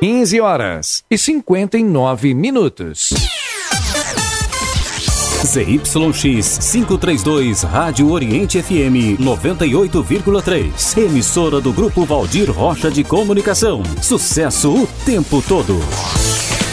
15h59. ZYX 532, Rádio Oriente FM 98,3. Emissora do Grupo Valdir Rocha de Comunicação. Sucesso o tempo todo.